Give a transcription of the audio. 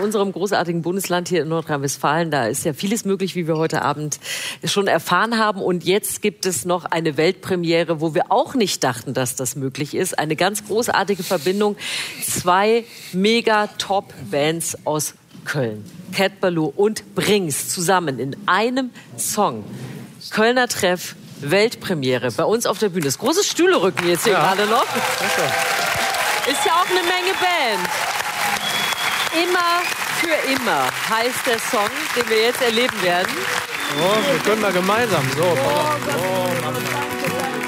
unserem großartigen Bundesland hier in Nordrhein-Westfalen. Da ist ja vieles möglich, wie wir heute Abend schon erfahren haben. Und jetzt gibt es noch eine Weltpremiere, wo wir auch nicht dachten, dass das möglich ist. Eine ganz großartige Verbindung. 2 Mega-Top-Bands aus Köln. Cat Ballou und Brings zusammen in einem Song. Kölner Treff, Weltpremiere bei uns auf der Bühne. Das große Stühlerücken jetzt hier gerade noch. Ist ja auch eine Menge Band. Immer für immer heißt der Song, den wir jetzt erleben werden. Oh, wir können mal gemeinsam. So, Mann.